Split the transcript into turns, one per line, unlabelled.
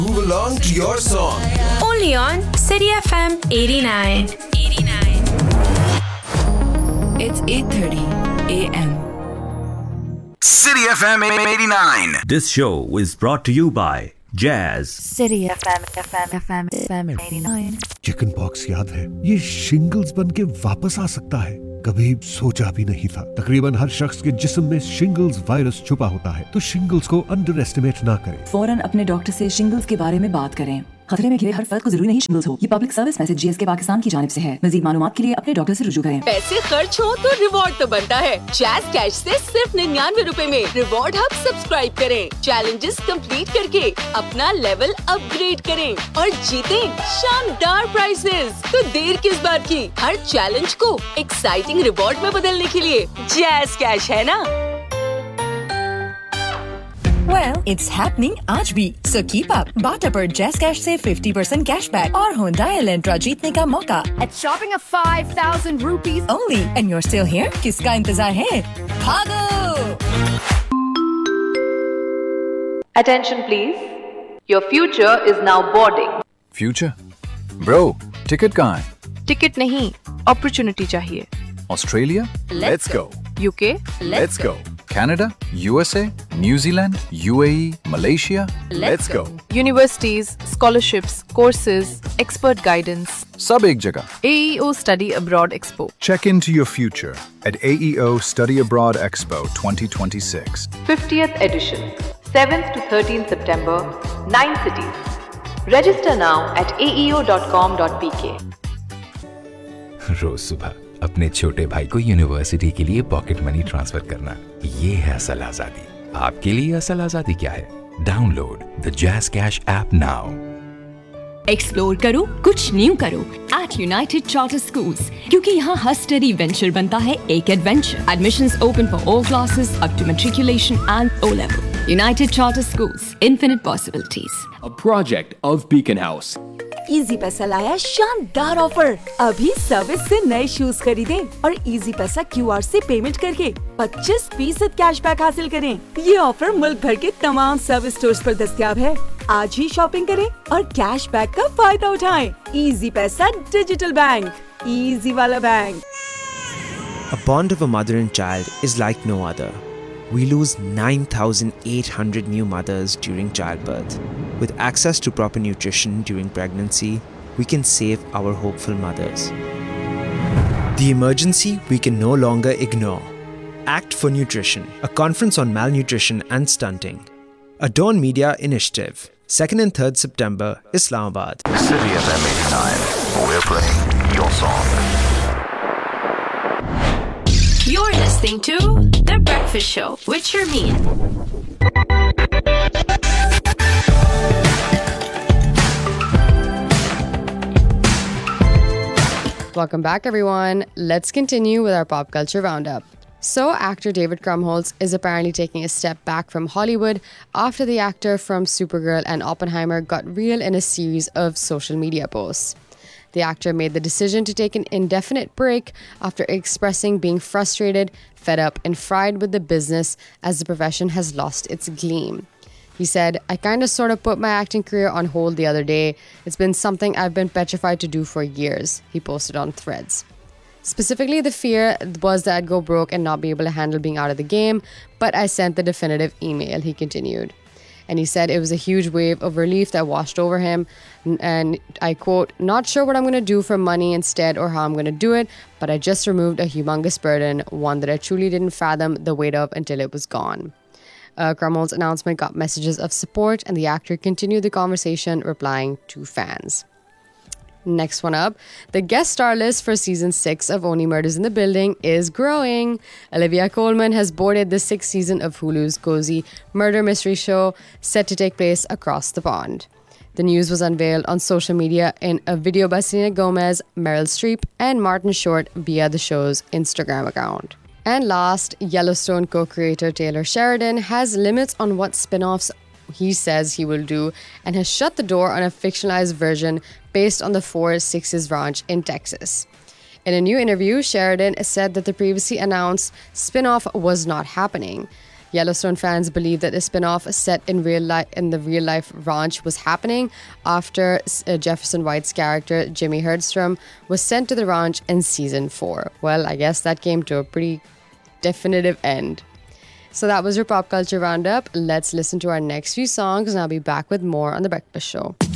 Move along to your song.
Only on City FM 89.
It's 8:30 a.m.
City FM 89.
This show is brought to you by Jazz.
City FM 89.
Chicken pox याद है? ये shingles बन के वापस आ सकता है। कभी सोचा भी नहीं था। तकरीबन हर शख्स के जिस्म में शिंगल्स वायरस छुपा होता है, तो शिंगल्स को अंडर एस्टिमेट ना करें।
फौरन अपने डॉक्टर से शिंगल्स के बारे में बात करें। खतरे में घिरे हर फर्द को जरूरी नहीं शिंगल्स हो। ये public service message GSK Pakistan की जानिब से है। मज़ीद मालूमात के लिए अपने डॉक्टर से रुजू करें।
पैसे खर्च हो तो रिवॉर्ड तो बनता है। जैज़ कैश से सिर्फ 99 रुपए में रिवॉर्ड हब सब्सक्राइब करें, चैलेंजेस कंप्लीट करके अपना लेवल अपग्रेड करें और जीतें शानदार प्राइजेस। तो देर किस बात की, हर चैलेंज को एक्साइटिंग रिवॉर्ड में बदलने के लिए जैज़ कैश है ना।
Well, it's happening आज भी, so keep up. बाटा पर Jazz Cash से 50% cashback और Hyundai Elantra जीतने का मौका.
At shopping of 5,000 rupees
only, and you're still here? किसका इंतजार है? भागो!
Attention please. Your future is now boarding.
Future? Bro, ticket कहाँ है?
Ticket नहीं, opportunity चाहिए.
Australia? Let's go.
UK?
Let's go. Canada, USA, New Zealand, UAE, Malaysia. Let's go.
Universities, scholarships, courses, expert guidance.
सब एक जगह.
AEO Study Abroad Expo.
Check into your future at AEO Study Abroad Expo 2026.
50th edition. 7th to 13th September. 9 cities. Register now at aeo.com.pk.
रोज सुबह अपने छोटे भाई को university के लिए पॉकेट मनी ट्रांसफर करना, ये है असल आजादी। आपके लिए असल आजादी क्या है? Download the jazz cash app now.
Explore करो, कुछ न्यू करो एट यूनाइटेड चार्टर स्कूल्स, क्योंकि यहाँ हर स्टडी वेंचर बनता है एक adventure. Admissions open for all classes up to matriculation and O level. United charter schools, infinite possibilities.
A project of Beacon House.
Easy पैसा लाया शानदार ऑफर। अभी सर्विस से नए शूज खरीदें और इजी पैसा QR से पेमेंट करके 25% कैशबैक हासिल करें। ये ऑफर मुल्क भर के तमाम सर्विस स्टोर्स पर दस्तयाब है। आज ही शॉपिंग करें और कैशबैक का फायदा उठाएं। इजी पैसा डिजिटल बैंक, इजी वाला bank.
A bond of a mother and child is like no other. We lose 9,800 new mothers during childbirth. With access to proper nutrition during pregnancy, we can save our hopeful mothers. The emergency we can no longer ignore. Act for Nutrition, a conference on malnutrition and stunting. A Dawn Media initiative. 2nd and 3rd September, Islamabad.
City FM 89. We're playing your song.
You're listening to The Breakfast Show with Sharmeen.
Welcome back, everyone. Let's continue with our pop culture roundup. So, actor David Krumholtz is apparently taking a step back from Hollywood after the actor from Supergirl and Oppenheimer got real in a series of social media posts. The actor made the decision to take an indefinite break after expressing being frustrated, fed up, and fried with the business as the profession has lost its gleam. He said, "I kind of sort of put my acting career on hold the other day. It's been something I've been petrified to do for years," he posted on Threads. Specifically, the fear was that I'd go broke and not be able to handle being out of the game, but I sent the definitive email, he continued. And he said it was a huge wave of relief that washed over him. And I quote, "Not sure what I'm going to do for money instead or how I'm going to do it, but I just removed a humongous burden, one that I truly didn't fathom the weight of until it was gone." Krumholtz's announcement got messages of support, and the actor continued the conversation, replying to fans. Next one up, the guest star list for season 6 of Only Murders in the Building is growing. Olivia Colman has boarded the 6th season of Hulu's cozy murder mystery show, set to take place across the pond. The news was unveiled on social media in a video by Selena Gomez, Meryl Streep, and Martin Short via the show's Instagram account. And last, Yellowstone co-creator Taylor Sheridan has limits on what spin-offs he says he will do and has shut the door on a fictionalized version based on the Four Sixes Ranch in Texas. In a new interview, Sheridan said that the previously announced spin-off was not happening. Yellowstone fans believe that the spin-off set in the real-life ranch was happening after Jefferson White's character, Jimmy Herdstrom, was sent to the ranch in season 4. Well, I guess that came to a pretty definitive end. So that was your pop culture roundup. Let's listen to our next few songs and I'll be back with more on The Breakfast Show.